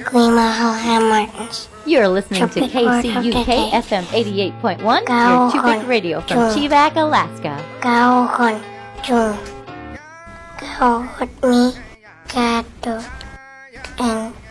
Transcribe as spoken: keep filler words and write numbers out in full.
Queen Martins. You're listening to Tropic K C U K World F M eighty-eight point one, your Cao Chupic Hòn Radio from Trung. Chivac, Alaska. เก้าคนจุงเก้าคนนี้กาโดด and